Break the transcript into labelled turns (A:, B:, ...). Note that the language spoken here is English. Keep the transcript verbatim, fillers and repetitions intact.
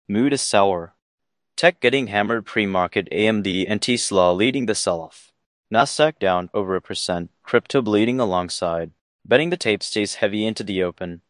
A: Mood is sour. Tech getting hammered pre-market, A M D and Tesla leading the sell-off. Nasdaq down over a percent, crypto bleeding alongside. Betting the tape stays heavy into the open.